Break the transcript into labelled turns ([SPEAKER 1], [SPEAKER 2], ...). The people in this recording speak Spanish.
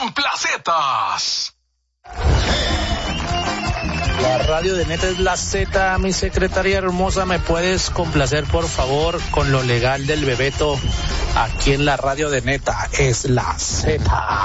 [SPEAKER 1] con placetas.
[SPEAKER 2] La radio de Neta es la Z, mi secretaria hermosa. ¿Me puedes complacer, por favor, con lo legal del Bebeto? Aquí en la radio de Neta es la Z.